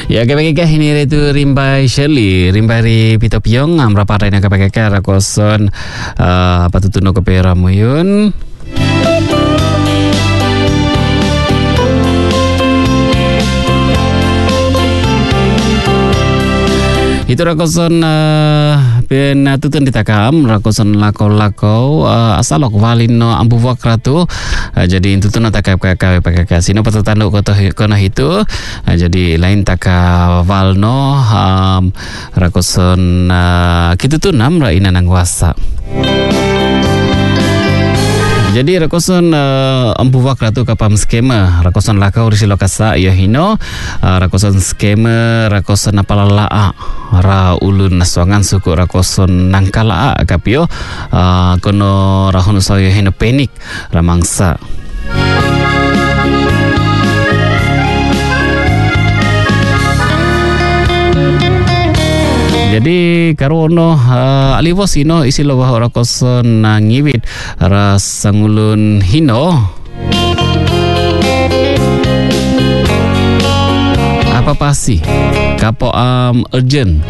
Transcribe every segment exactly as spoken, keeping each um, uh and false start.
Ya kapag ini itu rimbai Shirley, rimbai ri Pito Piong, amra paray na kapag rakoson uh, patutuno ko pera mo yun. Itu rakoson uh, pen tutun ditakam rakoson lako-lako uh, asalok walino ambu wakratu uh, jadi tutun takap kakak kakak sino patatando koto kono itu uh, jadi lain taka walno um, rakoson uh, kitu tunam ra inanang wasa. Jadi rakoson uh, ambu wakratu kapam skema rakoson lakau risi lokasa ya hino uh, rakoson skema rakoson apalala ra ulun naswangan suku rakoson nangkala kapio uh, kono rahon saya hino panik ramangsa. Jadi karono uh, aliwos ino isi lo bahwa rakoson nangiwit rasangulun hino apa pasti kapo am um, urgent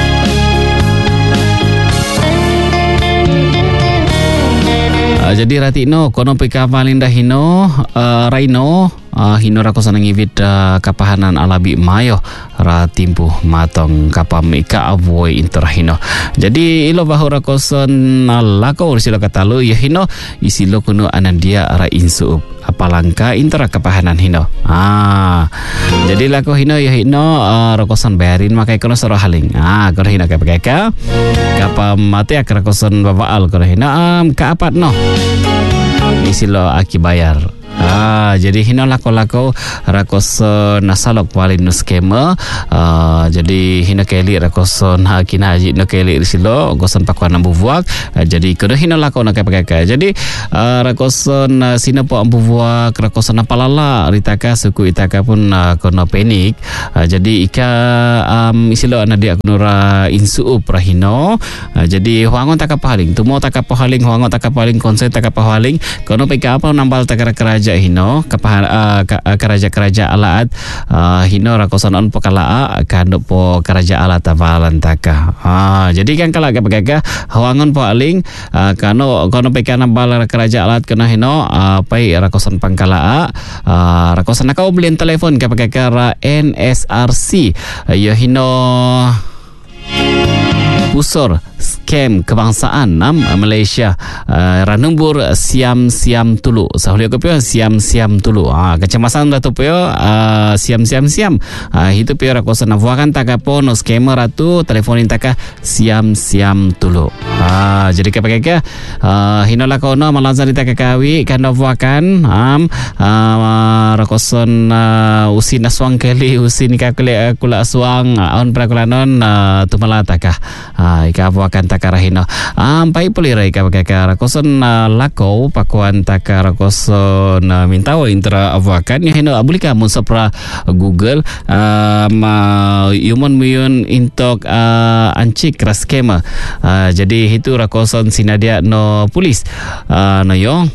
uh, jadi ratino kono pikapalinda hino uh, raino uh, hino rakoson nangiwit uh, kapahanan alabi mayo ra timpu matong kapam ika avoy interhino. Jadi ilo bahura koson lako ursilo katalu ya hino isilo kuno anandia ara insup apalangka intera kapahanan hino. Ah. Jadi lako hino ya hino uh, rakoson bayarin makai kono soro haling. Ah kono hino kapaka kapam mate ak rakoson babaal kono hino am kaapat no. Isilo aki bayar. Ah, jadi hino lako-lako rakoson nasalok walin no skema. Ah, jadi hino keli rakoson hakina haji no keli risilo goson pakuan ambu vuak. Ah, jadi kono hino lako na kapaka. Jadi ah, rakoson uh, sino po ambu vuak rakoson apalala ritaka suku itaka pun uh, kono panik. Ah, jadi ika um, isilo anadia kunura insuup rahino. Ah, jadi huangon takapahaling tumo takapahaling huangon takapahaling konsen takapahaling kono pika apa nambal takara keraja hino kapah uh, keraja-keraja alaat uh, hino rakosan on pokalaa kando po keraja alat avalan taka. Ah jadi kan kala kapagaga hawangon po aling uh, kano kono pekana bala keraja alat kena hino uh, pai rakosan pangkalaa uh, rakosan nakau belian telepon kapagaga ra N S R C uh, yo hino pusor scam kebangsaan nam Malaysia uh, ranumbur siam siam tulu sahulio kopio siam siam tulu ah kecemasan ratu pio uh, siam siam siam uh, itu pio rakosan avuakan takapo no scammer ratu telefonin taka siam siam tulu ah jadi kapakeka uh, hinola kono malansan ditaka kawi kan avuakan am uh, rakosan uh, usin aswang kali usin kakule kula aswang on prakulanon uh, tumalataka ah ika avuakan takarahino ampai pulirai kapakeka rakoson uh, lako pakuan takara koson uh, mintawa intra avuakan ya hino abulika mun sopra Google um, uh, yuman muyun intok uh, ancik raskema uh, jadi itu rakoson sinadia no pulis uh, no yo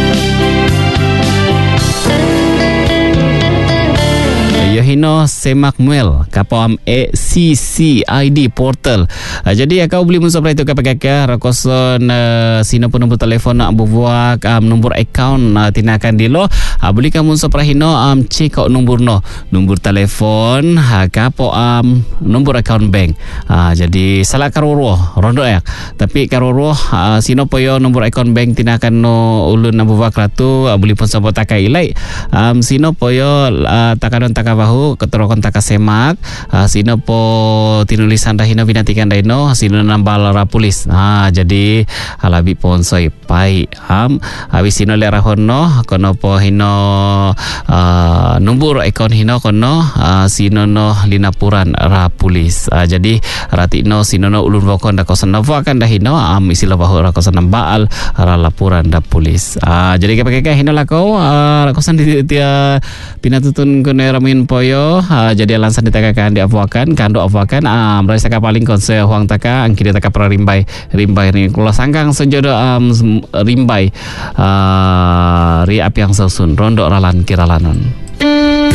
Yohino Semak Muel kapam A C C I D portal. Uh, jadi ya kau beli munsop itu kapag rakoson uh, sino pun nombor telefon nak bubuak um, nombor account uh, tinakan dilo uh, beli kamu munsop rahino um, cek kau nombor no nombor telefon uh, kapo um, nombor account bank. Uh, jadi salah karoro rondo ya. Tapi karoro uh, sino poyo nombor account bank tinakan no ulun bubuak ratu uh, beli pun sabot takai ilai. Um, sino poyo uh, takadon taka bahu keterokon taka semak uh, sino po tinulisan dahino binatikan dahino sino nambal rapulis. Ah jadi halabi ponsoi pai ham habis sino lera hono kono po hino uh, nombor ekon hino kono uh, sino no linapuran rapulis. Uh, jadi ratino sino no ulun vokon da kosan novo akan dahino am isilo bahu rakosan nambaal ra lapuran da pulis. Ah jadi kapag hino lako uh, rakosan di dia pinatutun kono ramin poyo uh, jadi lansan ditakakan diafuakan kando afuakan um, merasa paling konse huang taka angkiri taka pra rimbai rimbai ni kula sangkang senjodo um, rimbai uh, ri api yang susun rondo ralan kiralanon.